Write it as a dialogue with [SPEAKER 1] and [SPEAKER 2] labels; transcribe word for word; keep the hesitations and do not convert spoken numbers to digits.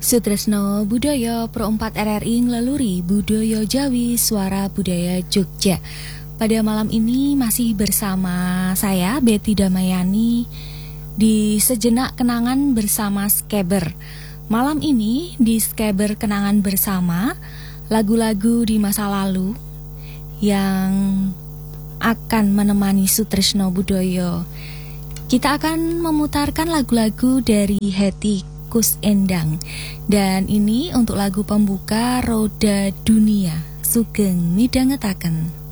[SPEAKER 1] Sutresno Budaya Pro empat R R I Nglaluri Budaya Jawi Suara Budaya Jogja. Pada malam ini masih bersama saya Betty Damayani di Sejenak Kenangan Bersama Skeber. Malam ini di Skeber Kenangan Bersama, lagu-lagu di masa lalu yang akan menemani Sutresno Budoyo. Kita akan memutarkan lagu-lagu dari Hetty Koes Endang. Dan ini untuk lagu pembuka Roda Dunia, Sugeng Midhangetaken.